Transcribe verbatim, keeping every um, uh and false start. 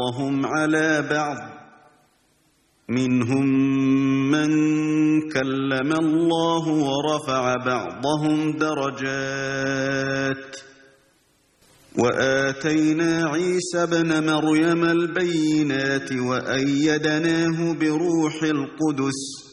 بعضهم على بعض منهم من كلم الله ورفع بعضهم درجات وآتينا عيسى ابن مريم البينات وأيدناه بروح القدس